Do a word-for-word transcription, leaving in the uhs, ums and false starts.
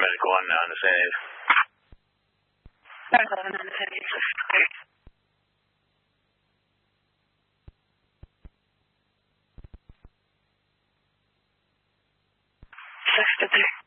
medical unknown to save. Medical unknown to save. Okay. Six to three.